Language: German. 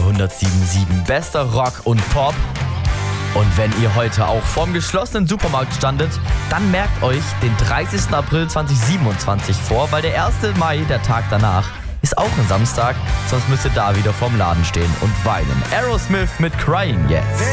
107.7 bester Rock und Pop. Und wenn ihr heute auch vorm geschlossenen Supermarkt standet, dann merkt euch den 30. April 2027 vor, weil der 1. Mai, der Tag danach, ist auch ein Samstag, sonst müsst ihr da wieder vorm Laden stehen und weinen. Aerosmith mit Crying Yes.